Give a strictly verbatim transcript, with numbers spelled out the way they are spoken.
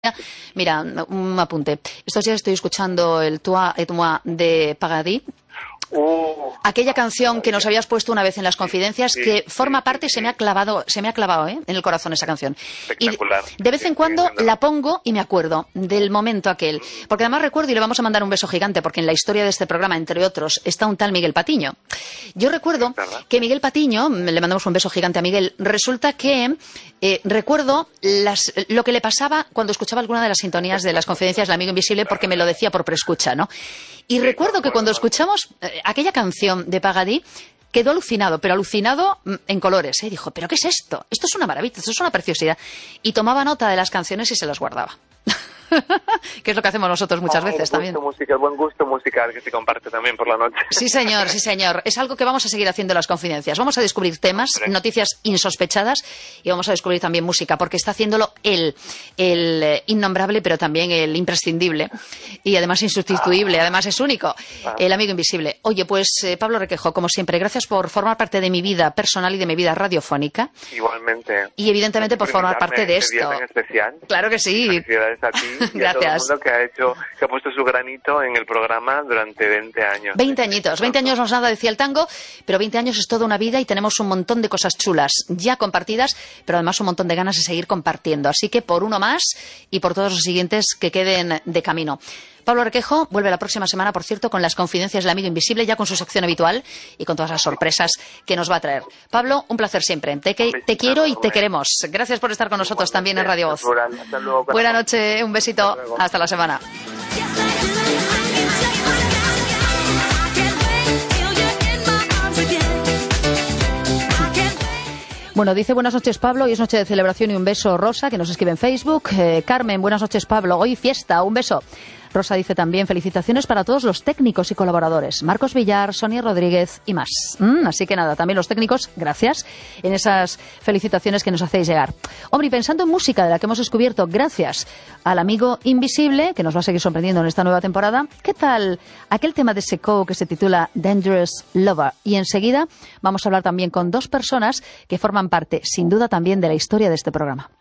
Mira, un apunte. Estos días estoy escuchando el Toi et moi de Pagadi. Uh, Aquella canción que nos habías puesto una vez en las confidencias, sí, que forma sí, parte, sí, se me ha clavado, se me ha clavado ¿eh? en el corazón esa canción. Y espectacular. de vez en Sí, cuando sí, la pongo y me acuerdo del momento aquel. Porque además recuerdo, y le vamos a mandar un beso gigante, porque en la historia de este programa, entre otros, está un tal Miguel Patiño. Yo recuerdo que Miguel Patiño, le mandamos un beso gigante a Miguel, resulta que eh, recuerdo las, lo que le pasaba cuando escuchaba alguna de las sintonías de las confidencias del Amigo Invisible, porque me lo decía por preescucha, ¿no? Y recuerdo que cuando escuchamos eh, aquella canción de Pagadi, quedó alucinado, pero alucinado en colores. ¿eh? Dijo, ¿pero qué es esto? Esto es una maravilla, esto es una preciosidad. Y tomaba nota de las canciones y se las guardaba. Que es lo que hacemos nosotros muchas oh, veces el gusto también. Musical, buen gusto musical que se comparte también por la noche. Sí, señor, sí, señor. Es algo que vamos a seguir haciendo en las confidencias. Vamos a descubrir temas, noticias insospechadas y vamos a descubrir también música, porque está haciéndolo él, el eh, innombrable, pero también el imprescindible y además insustituible, ah. además es único, ah. el Amigo Invisible. Oye, pues eh, Pablo Requejo, como siempre, gracias por formar parte de mi vida personal y de mi vida radiofónica. Igualmente. Y evidentemente por formar parte de este esto. Día tan especial. Claro que sí. Felicidades a ti y Gracias. a todo el mundo que ha hecho, que ha puesto su granito en el programa durante veinte años. veinte añitos, veinte años nos nada, decía el tango, pero veinte años es toda una vida y tenemos un montón de cosas chulas ya compartidas, pero además un montón de ganas de seguir compartiendo. Así que por uno más y por todos los siguientes que queden de camino. Pablo Requejo vuelve la próxima semana, por cierto, con las confidencias del Amigo Invisible, ya con su sección habitual y con todas las sorpresas que nos va a traer. Pablo, un placer siempre. Te, que, te quiero y te queremos. Gracias por estar con nosotros también en Radio Voz. Buena noche, un besito. Hasta la semana. Bueno, dice buenas noches Pablo, hoy es noche de celebración y un beso Rosa, que nos escribe en Facebook. Eh, Carmen, buenas noches Pablo, hoy fiesta, un beso. Rosa dice también felicitaciones para todos los técnicos y colaboradores, Marcos Villar, Sonia Rodríguez y más. Mm, así que nada, también los técnicos, gracias en esas felicitaciones que nos hacéis llegar. Hombre, y pensando en música de la que hemos descubierto gracias al Amigo Invisible, que nos va a seguir sorprendiendo en esta nueva temporada, ¿qué tal aquel tema de Secou que se titula Dangerous Lover? Y enseguida vamos a hablar también con dos personas que forman parte, sin duda también, de la historia de este programa.